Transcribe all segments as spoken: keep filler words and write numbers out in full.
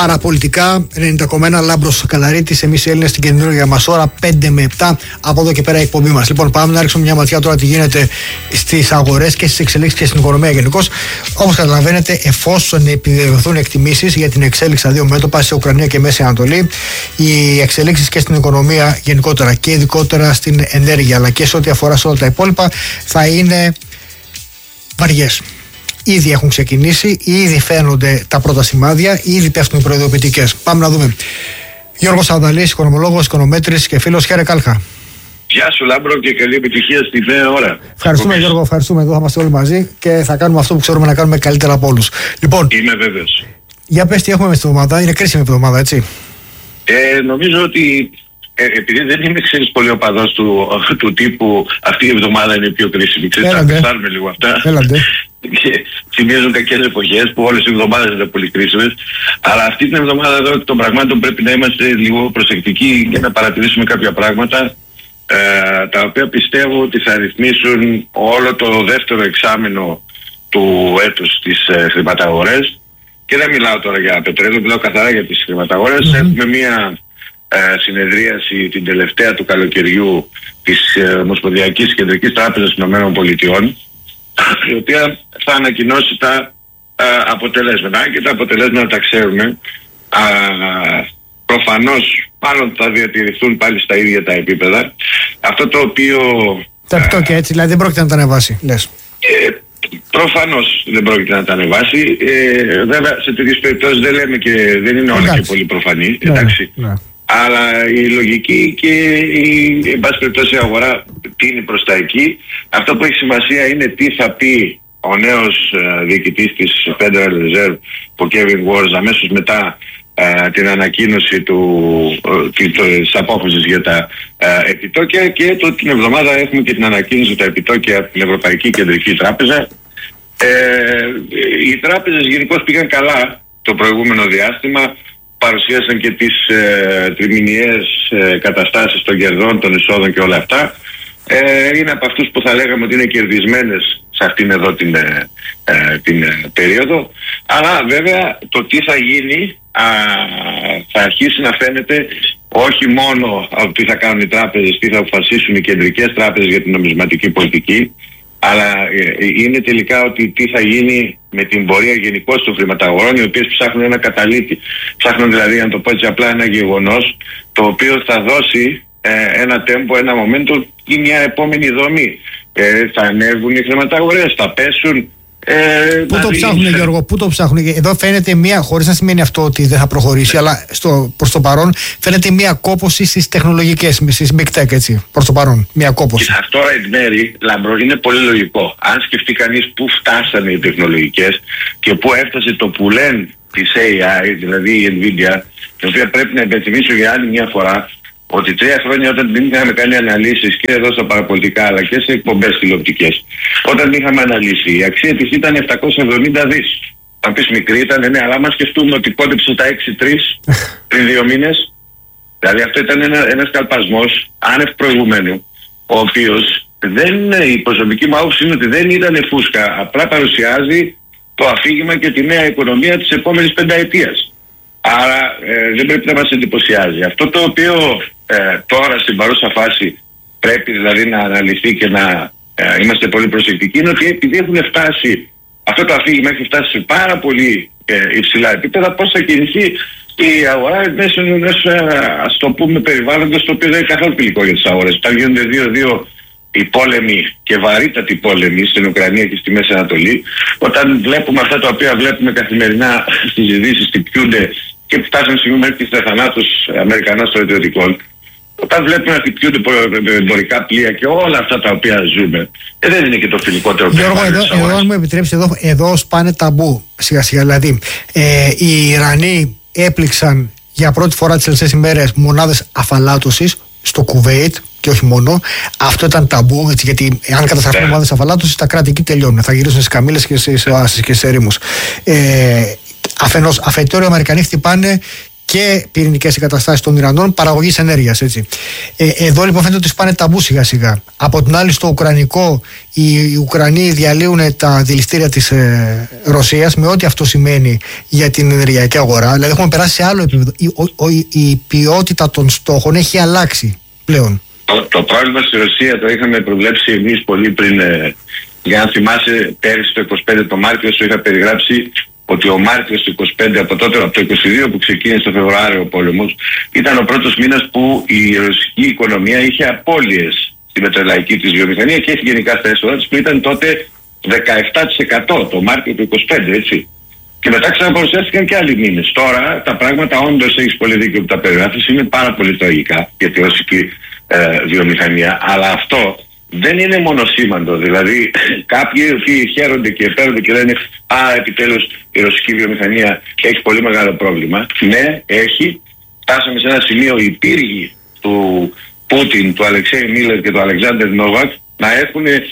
παραπολιτικά. ενενήντα κόμμα ένα Λάμπρος Καλαρίτης, εμείς οι Έλληνες στην καινούργια μας ώρα, πέντε με επτά. Από εδώ και πέρα η εκπομπή μας. Λοιπόν, πάμε να ρίξουμε μια ματιά τώρα τι γίνεται στις αγορές και στις εξελίξεις και στην οικονομία γενικώς. Όπως καταλαβαίνετε, εφόσον επιβεβαιωθούν εκτιμήσεις για την εξέλιξη στα δύο μέτωπα, σε Ουκρανία και Μέση Ανατολή, οι εξελίξεις και στην οικονομία γενικότερα και ειδικότερα στην ενέργεια, αλλά και σε ό,τι αφορά σε όλα τα υπόλοιπα, θα είναι βαριές. Ήδη έχουν ξεκινήσει, ήδη φαίνονται τα πρώτα σημάδια, ήδη πέφτουν οι προειδοποιητικές. Πάμε να δούμε. Γιώργος Σαουδαλής, οικονομολόγος, οικονομέτρης και φίλος. Χαίρε Κάλχα. Γεια σου Λάμπρο και καλή επιτυχία στη νέα ώρα. Ευχαριστούμε Γιώργο, ευχαριστούμε. Εδώ θα είμαστε όλοι μαζί και θα κάνουμε αυτό που ξέρουμε να κάνουμε καλύτερα από όλους. Λοιπόν, είμαι βέβαιος. Για πες τι έχουμε μες τη εβδομάδα, είναι κρίσιμη εβδομάδα, έτσι. Ε, νομίζω ότι ε, επειδή δεν είμαι ξέρεις πολύ οπαδός του, του τύπου αυτή η εβδομάδα είναι πιο κρίσιμη. Ξέρεις, θα πεσάρουμε λίγο αυτά. Έλαντε. Θυμίζουν κακές εποχές που όλες οι εβδομάδες είναι πολύ κρίσιμες. Αλλά αυτή την εβδομάδα εδώ των πραγμάτων πρέπει να είμαστε λίγο προσεκτικοί και να παρατηρήσουμε κάποια πράγματα ε, τα οποία πιστεύω ότι θα ρυθμίσουν όλο το δεύτερο εξάμηνο του έτους στις ε, χρηματαγορές. Και δεν μιλάω τώρα για πετρέλαιο, μιλάω καθαρά για τις χρηματαγορές. Mm-hmm. Έχουμε μια ε, συνεδρίαση την τελευταία του καλοκαιριού της ε, Ομοσπονδιακής Κεντρικής Τράπεζας των ΗΠΑ, η οποία θα ανακοινώσει τα α, αποτελέσματα. Και τα αποτελέσματα τα ξέρουμε. Α, προφανώς μάλλον θα διατηρηθούν πάλι στα ίδια τα επίπεδα. Αυτό το οποίο... Τα επιτόκια έτσι, δηλαδή δεν πρόκειται να τα ανεβάσει, λες. Ε, προφανώς δεν πρόκειται να τα ανεβάσει. Ε, βέβαια σε τέτοιες περιπτώσεις δεν λέμε και δεν είναι όλα εντάξει. Και πολύ προφανή. Ναι, εντάξει. Ναι. Αλλά η λογική και η, εν πάση περιπτώσει, η αγορά τίνει προς τα εκεί. Αυτό που έχει σημασία είναι τι θα πει ο νέος uh, διοικητής της Federal Reserve, ο Kevin Warsh, αμέσως μετά uh, την ανακοίνωση του, uh, της απόφασης για τα uh, επιτόκια, και το, την εβδομάδα έχουμε και την ανακοίνωση τα επιτόκια από την Ευρωπαϊκή Κεντρική Τράπεζα. Ε, οι τράπεζες γενικώς πήγαν καλά το προηγούμενο διάστημα. Παρουσίασαν και τις ε, τριμηνιαίες ε, καταστάσεις των κερδών, των εισόδων και όλα αυτά. Ε, είναι από αυτούς που θα λέγαμε ότι είναι κερδισμένες σε αυτήν εδώ την, ε, ε, την ε, περίοδο. Αλλά βέβαια το τι θα γίνει α, θα αρχίσει να φαίνεται όχι μόνο από τι θα κάνουν οι τράπεζες, τι θα αποφασίσουν οι κεντρικές τράπεζες για την νομισματική πολιτική, αλλά ε, είναι τελικά ότι τι θα γίνει με την πορεία γενικώς των χρηματαγορών, οι οποίες ψάχνουν ένα καταλήτη. Ψάχνουν δηλαδή, να το πω έτσι απλά, ένα γεγονός το οποίο θα δώσει ε, ένα τέμπο, ένα momentum ή μια επόμενη δομή. Ε, θα ανέβουν οι χρηματαγορές, θα πέσουν. Ε, πού το ψάχνουν, Γιώργο, πού το ψάχνουν? Εδώ φαίνεται μία, χωρίς να σημαίνει αυτό ότι δεν θα προχωρήσει, αλλά στο, προς το παρόν φαίνεται μία κόπωση στις τεχνολογικές, στις big tech, έτσι, προς το παρόν, μία κόπωση. Και αυτό εν μέρει, Λαμπρό, είναι πολύ λογικό. Αν σκεφτεί κανείς πού φτάσανε οι τεχνολογικές και πού έφτασε το πουλέν της έι άι, δηλαδή η Nvidia, η οποία πρέπει να υπενθυμίσω για άλλη μια φορά ότι τρία χρόνια όταν δεν είχαμε κάνει αναλύσεις και εδώ στα παραπολιτικά αλλά και σε εκπομπές τηλεοπτικές, όταν είχαμε αναλύσει, η αξία της ήταν επτακόσια εβδομήντα δις. Αν πεις μικρή ήταν, ναι, αλλά άμα σκεφτούμε ότι κόντεψε τα έξι κόμμα τρία πριν δύο μήνες, δηλαδή αυτό ήταν ένα, ένας καλπασμός άνευ προηγουμένου, ο οποίος δεν, η προσωπική μου άποψη είναι ότι δεν ήταν φούσκα, απλά παρουσιάζει το αφήγημα και τη νέα οικονομία της επόμενης πενταετίας. Άρα ε, δεν πρέπει να μας εντυπωσιάζει. Αυτό το οποίο ε, τώρα στην παρούσα φάση πρέπει δηλαδή να αναλυθεί και να ε, είμαστε πολύ προσεκτικοί είναι ότι επειδή έχουν φτάσει, αυτό το αφήγημα έχει φτάσει σε πάρα πολύ ε, υψηλά επίπεδα, πώς θα κινηθεί η αγορά μέσω ενός, ας το πούμε, περιβάλλοντος το οποίο δεν είναι καθόλου φιλικό για τις αγορές. Όταν γίνονται δύο-δύο οι πόλεμοι και βαρύτατοι πόλεμοι στην Ουκρανία και στη Μέση Ανατολή, όταν βλέπουμε αυτά τα οποία βλέπουμε καθημερινά στις ειδήσεις, χτυπιούνται και φτάσαν στιγμή μέχρι και θανάτους Αμερικανών στρατιωτικών, όταν βλέπουμε να χτυπιούνται εμπορικά πλοία και όλα αυτά τα οποία ζούμε, ε, δεν είναι και το φιλικότερο Γιώργο, εδώ, εδώ, αν μου επιτρέψει, εδώ, εδώ σπάνε ταμπού σιγά σιγά. Δηλαδή, ε, οι Ιρανοί έπληξαν για πρώτη φορά τις τελευταίες ημέρες μονάδες αφαλάτωσης στο Κουβέιτ. Και όχι μόνο. Αυτό ήταν ταμπού, έτσι, γιατί αν καταστραφούν ομάδες αφαλάτωσης, τα κράτη εκεί τελειώνουν. Θα γυρίσουν στις καμήλες και στις οάσεις και σε ερήμους. Ε, αφενός, αφετέρου, οι Αμερικανοί χτυπάνε και πυρηνικές εγκαταστάσεις των Ιρανών παραγωγής ενέργειας. Έτσι. Ε, εδώ λοιπόν φαίνεται ότι σπάνε ταμπού σιγά σιγά. Από την άλλη, στο Ουκρανικό, οι Ουκρανοί διαλύουν τα δηληστήρια της ε, Ρωσίας, με ό,τι αυτό σημαίνει για την ενεργειακή αγορά. Δηλαδή, έχουμε περάσει σε άλλο επίπεδο. Η, ο, ο, η ποιότητα των στόχων έχει αλλάξει πλέον. Το, το πρόβλημα στη Ρωσία το είχαμε προβλέψει εμείς πολύ πριν. Ε, για να θυμάσαι, πέρυσι το είκοσι πέντε το Μάρτιο σου είχα περιγράψει ότι ο Μάρτιος του είκοσι πέντε, από τότε, από το είκοσι δύο που ξεκίνησε το Φεβρουάριο ο πόλεμος, ήταν ο πρώτος μήνας που η ρωσική οικονομία είχε απώλειες στη πετρελαϊκή της βιομηχανία και έχει γενικά στα έσοδα της, που ήταν τότε δεκαεπτά τοις εκατό το Μάρτιο του είκοσι πέντε, έτσι. Και μετά ξαναπαρουσιάστηκαν και άλλοι μήνες. Τώρα τα πράγματα, όντως έχεις πολύ δίκιο που τα περιγράφεις, είναι πάρα πολύ τραγικά για τη ρωσική ε, βιομηχανία. Αλλά αυτό δεν είναι μονοσήμαντο. Δηλαδή, κάποιοι οι οποίοι χαίρονται και επέρονται και λένε «Α, επιτέλους η ρωσική βιομηχανία έχει πολύ μεγάλο πρόβλημα». Ναι, έχει. Φτάσαμε σε ένα σημείο οι πύργοι του Πούτιν, του Αλεξέη Μίλερ και του Αλεξάνδερ Νόβακ να έχουν ε,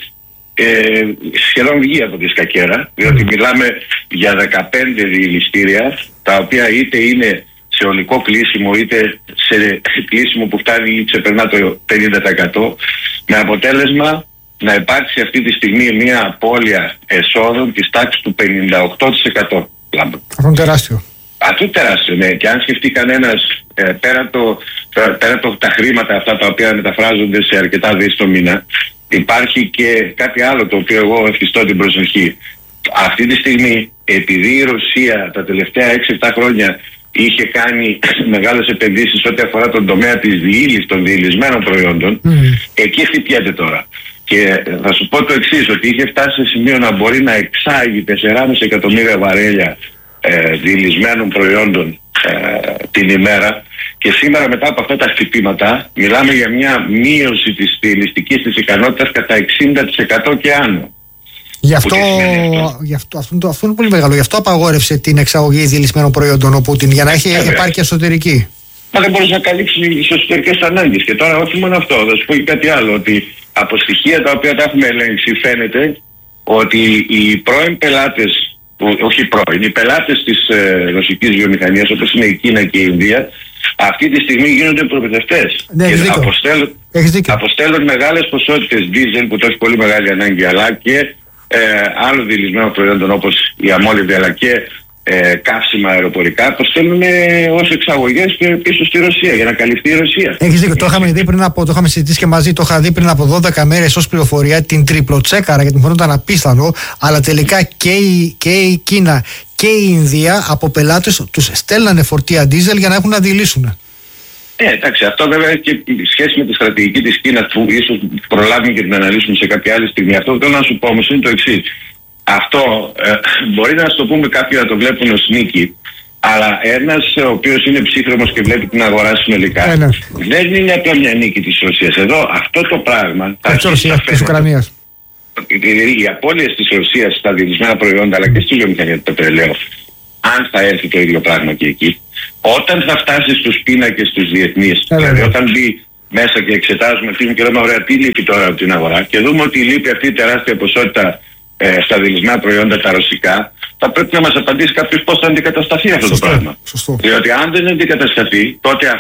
σχεδόν βγει από τη σκακέρα, διότι μιλάμε για δεκαπέντε δηληστήρια, τα οποία είτε είναι σε ολικό κλείσιμο είτε σε κλείσιμο που φτάνει ή ξεπερνά το πενήντα τοις εκατό, με αποτέλεσμα να υπάρξει αυτή τη στιγμή μια απώλεια εσόδων της τάξης του πενήντα οκτώ τοις εκατό. Αυτό είναι τεράστιο. Αυτό είναι τεράστιο, ναι. Και αν σκεφτεί κανένας ε, πέρα, το, πέρα το, τα χρήματα αυτά τα οποία μεταφράζονται σε αρκετά δις το μήνα, υπάρχει και κάτι άλλο το οποίο εγώ ευχηστώ την προσοχή. Αυτή τη στιγμή, επειδή η Ρωσία τα τελευταία έξι επτά χρόνια είχε κάνει μεγάλες επενδύσεις ό,τι αφορά τον τομέα της διήλυσης των διηλυσμένων προϊόντων, mm. εκεί χτυπιέται τώρα. Και θα σου πω το εξής, ότι είχε φτάσει σε σημείο να μπορεί να εξάγει τέσσερα κόμμα πέντε εκατομμύρια βαρέλια ε, διηλυσμένων προϊόντων ε, την ημέρα, και σήμερα μετά από αυτά τα χτυπήματα μιλάμε για μια μείωση της διηλυστικής της ικανότητας κατά εξήντα τοις εκατό και άνω. Γι' αυτό, γι αυτό, αυτό, αυτό είναι πολύ μεγάλο. Γι' αυτό απαγόρευσε την εξαγωγή διελυσμένων προϊόντων ο Πούτιν, για να έχει Βέβαια. επάρκεια εσωτερική. Μα δεν μπορείς να καλύψει τις εσωτερικές ανάγκες. Και τώρα όχι μόνο αυτό, θα σου πω και κάτι άλλο. Ότι από στοιχεία τα οποία τα έχουμε ελέγξει φαίνεται ότι οι πρώην πελάτες, όχι πρώην, οι πελάτες της ε, ρωσικής βιομηχανίας, όπως είναι η Κίνα και η Ινδία, αυτή τη στιγμή γίνονται προμηθευτές. Ναι, και αποστέλουν, αποστέλουν μεγάλες ποσότητες δίζελ που το έχει πολύ μεγάλη ανάγκη, αλλά και Ε, άλλων διελυσμένων προϊόντων όπως η αμόλυβδη, αλλά και ε, καύσιμα αεροπορικά, το στέλνουν ως εξαγωγές πίσω στη Ρωσία για να καλυφθεί η Ρωσία. Έχεις δίκιο. Το είχαμε δει πριν από, το είχαμε συζητήσει και μαζί, το είχα δει πριν από δώδεκα μέρες ως πληροφορία, την τριπλοτσέκαρα, γιατί μου φαίνονταν απίθανο, αλλά τελικά και η, και η Κίνα και η Ινδία από πελάτες τους στέλνανε φορτία ντίζελ για να έχουν να διηλύσουν. Ε, εντάξει, αυτό βέβαια έχει και σχέση με τη στρατηγική της Κίνας που ίσως προλάβουμε και την αναλύσουμε σε κάποια άλλη στιγμή. Αυτό που θέλω να σου πω όμως είναι το εξής. Αυτό ε, μπορεί να το πούμε κάποιοι να το βλέπουν ως νίκη, αλλά ένας ο οποίος είναι ψύχρεμος και βλέπει την αγορά συνολικά, ε, δεν είναι απλά μια νίκη της Ρωσίας. Εδώ αυτό το πράγμα της Ρωσίας, της Ουκρανίας. Οι απώλειες της Ρωσίας στα διελυσμένα προϊόντα αλλά και στη βιομηχανία του πετρελαίου, αν θα έρθει το ίδιο πράγμα και εκεί, όταν θα φτάσει στους πίνακες τους διεθνείς, yeah, δηλαδή yeah. όταν μπει μέσα και εξετάζουμε τι και λέμε ωραία τι λείπει τώρα από την αγορά και δούμε ότι λείπει αυτή η τεράστια ποσότητα ε, στα διελυσμένα προϊόντα τα ρωσικά, θα πρέπει να μας απαντήσει κάποιος πώς θα αντικατασταθεί αυτό Σωστό. το πράγμα. Σωστό. Διότι αν δεν αντικατασταθεί, τότε